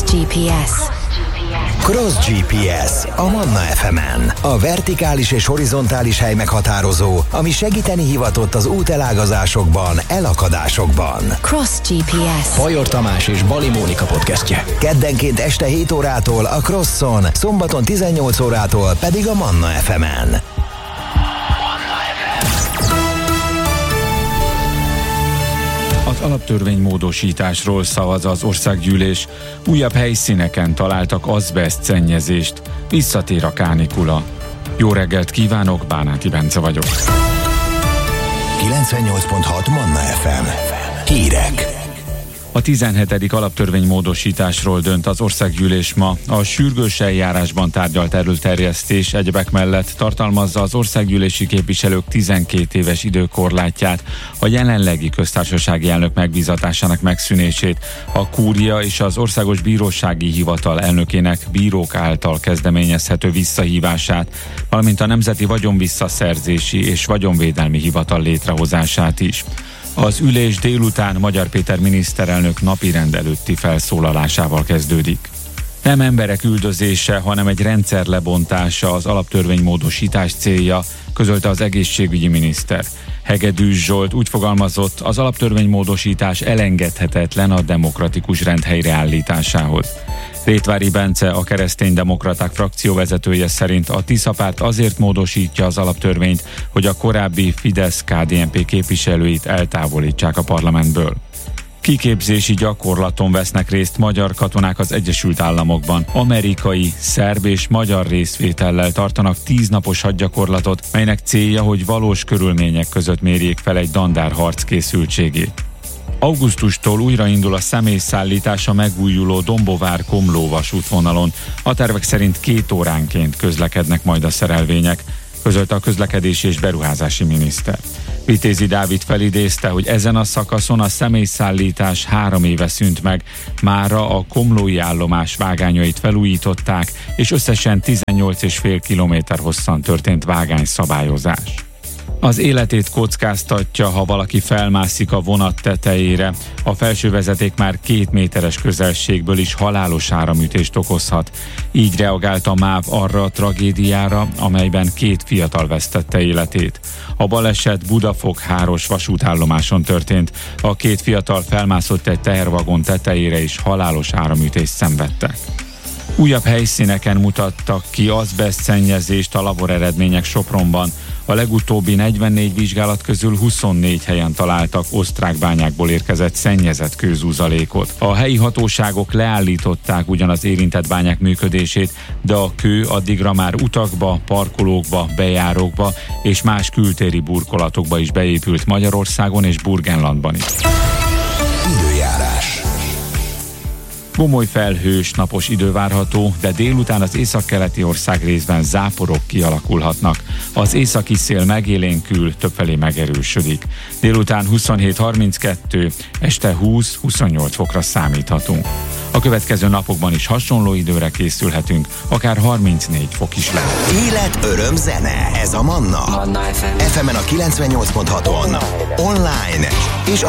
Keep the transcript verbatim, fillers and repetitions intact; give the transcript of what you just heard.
gé pé es. Cross gé pé es a Manna ef emen. A vertikális és horizontális hely meghatározó, ami segíteni hivatott az útelágazásokban, elakadásokban. Cross gé pé es. Fajor Tamás és Bali Mónika podcastje. Keddenként este hét órától a Crosson, szombaton tizennyolc órától pedig a Manna ef emen. Az alaptörvénymódosításról szavaz az országgyűlés. Újabb helyszíneken találtak azbeszt szennyezést. Visszatér a kánikula. Jó reggelt kívánok, Bánáti Bence vagyok. kilencvennyolc pont hat Manna ef em. Hírek. A tizenhetedik alaptörvénymódosításról dönt az országgyűlés ma. A sürgős eljárásban tárgyalt előterjesztés egyebek mellett tartalmazza az országgyűlési képviselők tizenkét éves időkorlátját, a jelenlegi köztársasági elnök megbízatásának megszűnését, a kúria és az Országos Bírósági Hivatal elnökének bírók által kezdeményezhető visszahívását, valamint a Nemzeti Vagyonvisszaszerzési és Vagyonvédelmi Hivatal létrehozását is. Az ülés délután Magyar Péter miniszterelnök napirend előtti felszólalásával kezdődik. Nem emberek üldözése, hanem egy rendszer lebontása az alaptörvénymódosítás célja, közölte az egészségügyi miniszter. Hegedűs Zsolt úgy fogalmazott, az alaptörvénymódosítás elengedhetetlen a demokratikus rend helyreállításához. Rétvári Bence, a Kereszténydemokraták frakcióvezetője szerint a Tisza párt azért módosítja az alaptörvényt, hogy a korábbi Fidesz-ká dé en pé képviselőit eltávolítsák a parlamentből. Kiképzési gyakorlaton vesznek részt magyar katonák az Egyesült Államokban. Amerikai, szerb és magyar részvétellel tartanak tíznapos hadgyakorlatot, melynek célja, hogy valós körülmények között mérjék fel egy dandár harc készültségét. Augusztustól újraindul a személyszállítás a megújuló Dombovár-Komló vasútvonalon. A tervek szerint két óránként közlekednek majd a szerelvények, közölte a közlekedési és beruházási miniszter. Vitézi Dávid felidézte, hogy ezen a szakaszon a személyszállítás három éve szűnt meg, mára a komlói állomás vágányait felújították, és összesen tizennyolc egész öt kilométer hosszan történt vágányszabályozás. Az életét kockáztatja, ha valaki felmászik a vonat tetejére. A felsővezeték már két méteres közelségből is halálos áramütést okozhat. Így reagált a MÁV arra a tragédiára, amelyben két fiatal vesztette életét. A baleset Budafok-Háros vasútállomáson történt. A két fiatal felmászott egy tehervagon tetejére és halálos áramütést szenvedtek. Újabb helyszíneken mutattak ki azbeszt szennyezést a laboreredmények Sopronban. A legutóbbi negyvennégy vizsgálat közül huszonnégy helyen találtak osztrák bányákból érkezett szennyezett kőzúzalékot. A helyi hatóságok leállították ugyan az érintett bányák működését, de a kő addigra már utakba, parkolókba, bejárókba és más kültéri burkolatokba is beépült Magyarországon és Burgenlandban is. Időjárás. Gomoly felhős, napos idő várható, de délután az északkeleti ország részben záporok kialakulhatnak. Az északi szél megélénkül, többfelé megerősödik. Délután huszonhét harminckettő, este húsz-huszonnyolc fokra számíthatunk. A következő napokban is hasonló időre készülhetünk, akár harmincnégy fok is lehet. Élet, öröm, zene. Ez a Manna. Manna ef em. ef emen a kilencvennyolc pont haton. Online és a